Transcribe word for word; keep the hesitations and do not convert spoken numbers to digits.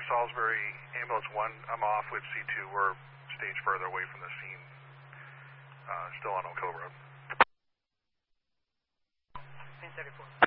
Salisbury, ambulance one, I'm off with C two. We're a stage further away from the scene. Uh, still on Oak Hill Road. Scene thirty-four.